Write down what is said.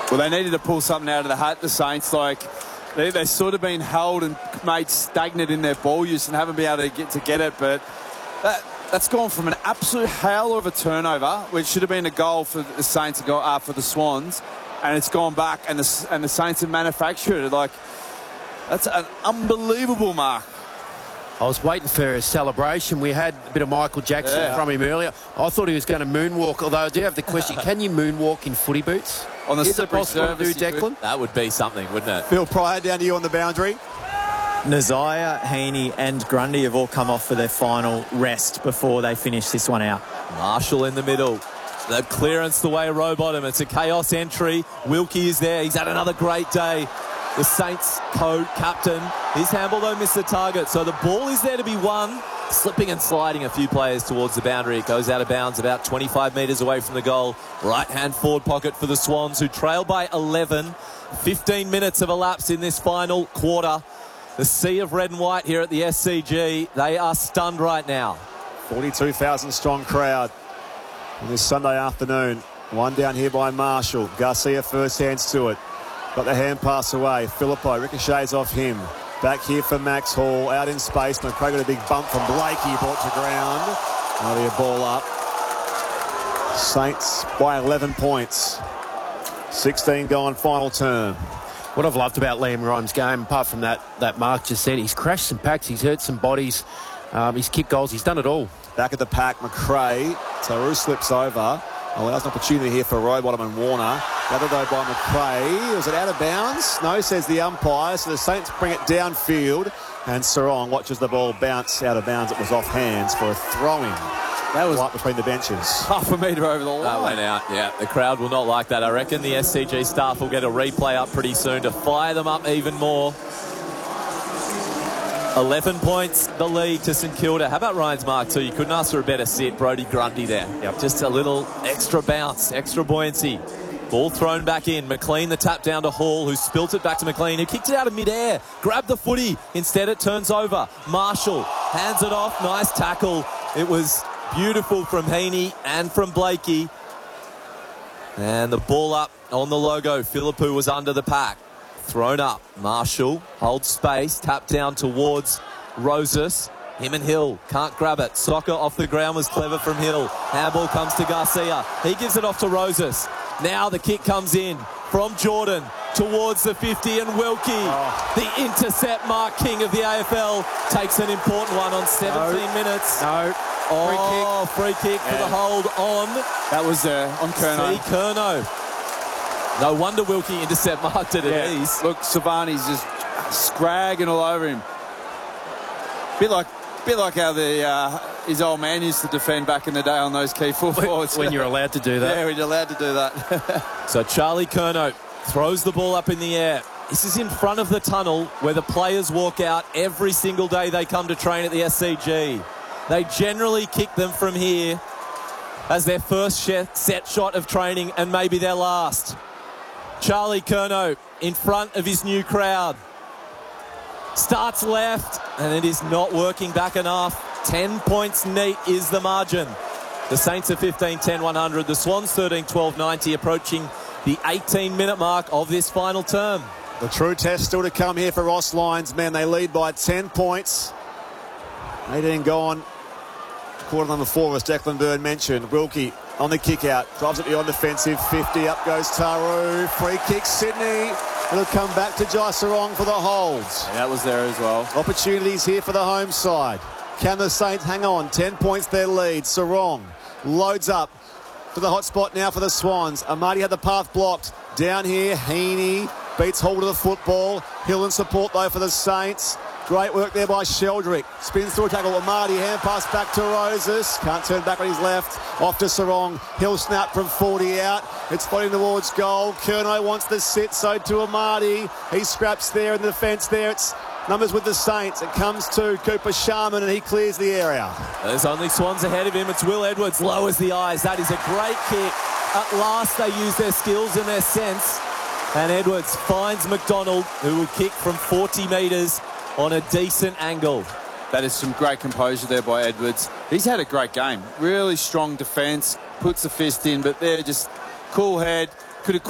Well, they needed to pull something out of the hat, the Saints. Like, they've sort of been held and made stagnant in their ball use and haven't been able to get it. But that's gone from an absolute howler of a turnover, which should have been a goal for the Saints, for the Swans, and it's gone back, and the Saints have manufactured it. Like, that's an unbelievable mark. I was waiting for a celebration. We had a bit of Michael Jackson from him earlier. I thought he was going to moonwalk, although I do have the question, can you moonwalk in footy boots? On the Is it possible to do, Declan? That would be something, wouldn't it? Phil Pryor down to you on the boundary. Nazaya, Heaney and Grundy have all come off for their final rest before they finish this one out. Marshall in the middle. The clearance the way Rowbottom. It's a chaos entry. Wilkie is there. He's had another great day. The Saints co-captain. His handball, though, missed the target. So the ball is there to be won. Slipping and sliding a few players towards the boundary. It goes out of bounds about 25 metres away from the goal. Right-hand forward pocket for the Swans, who trail by 11. 15 minutes have elapsed in this final quarter. The sea of red and white here at the SCG. They are stunned right now. 42,000 strong crowd on this Sunday afternoon. One down here by Marshall. Garcia first hands to it. Got the hand pass away. Phillippo ricochets off him. Back here for Max Hall. Out in space. McRae got a big bump from Blakey. Brought to ground. Now the ball up. Saints by 11 points. 16 gone, final term. What I've loved about Liam Ryan's game, apart from that Mark just said, he's crashed some packs, he's hurt some bodies, he's kicked goals, he's done it all. Back at the pack, McRae. Taru slips over. Allows an opportunity here for Rowbottom and Warner. Gathered though by McRae. Was it out of bounds? No, says the umpire. So the Saints bring it downfield. And Sarong watches the ball bounce out of bounds. It was off hands for a throw-in. That was right between the benches. Half a metre over the line. That went out, yeah. The crowd will not like that. I reckon the SCG staff will get a replay up pretty soon to fire them up even more. 11 points, the lead to St Kilda. How about Ryan's mark too? You couldn't ask for a better sit. Brodie Grundy there. Yep. Just a little extra bounce, extra buoyancy. Ball thrown back in. McLean the tap down to Hall, who spilt it back to McLean, who kicked it out of midair. Grabbed the footy. Instead it turns over. Marshall hands it off. Nice tackle. It was beautiful from Heaney and from Blakey. And the ball up on the logo. Philippou was under the pack. Thrown up. Marshall holds space. Tap down towards Rosas. Him and Hill can't grab it. Soccer off the ground was clever from Hill. Handball comes to Garcia. He gives it off to Rosas. Now the kick comes in from Jordan towards the 50, and Wilkie, the intercept mark king of the AFL, takes an important one on 17 minutes. No. Oh, free kick for the hold on. That was there on Curnow. See Curnow. No wonder Wilkie intercept marked it at ease. Look, Savani's just scragging all over him. Bit like how his old man used to defend back in the day on those key full forwards. When you're allowed to do that. Yeah, when you're allowed to do that. So Charlie Curnow throws the ball up in the air. This is in front of the tunnel where the players walk out every single day they come to train at the SCG. They generally kick them from here as their first set shot of training and maybe their last. Charlie Curnow in front of his new crowd. Starts left, and it is not working back enough. 10 points neat is the margin. The Saints are 15-10-100. The Swans 13-12-90, approaching the 18-minute mark of this final term. The true test still to come here for Ross Lyons, men. They lead by 10 points. 18 gone. Quarter number 4, as Declan Byrne mentioned. Wilkie on the kick out. Drives it beyond defensive. 50. Up goes Taru. Free kick, Sydney. It'll come back to Jai Sarong for the holds. Yeah, that was there as well. Opportunities here for the home side. Can the Saints hang on? 10 points their lead. Sarong loads up to the hot spot now for the Swans. Amadi had the path blocked. Down here, Heaney beats hold of the football. Hill in support though for the Saints. Great work there by Sheldrick. Spins through a tackle. Amadi, hand pass back to Rosas. Can't turn back on his left. Off to Sarong. Hill snap from 40 out. It's floating towards goal. Curnow wants the sit, so to Amadi. He scraps there in the defence there. It's numbers with the Saints. It comes to Cooper Sharman, and he clears the area. There's only Swans ahead of him. It's Will Edwards. Lowers the eyes. That is a great kick. At last they use their skills and their sense. And Edwards finds McDonald, who will kick from 40 metres on a decent angle. That is some great composure there by Edwards. He's had a great game. Really strong defence. Puts the fist in, but they're just cool head. Could have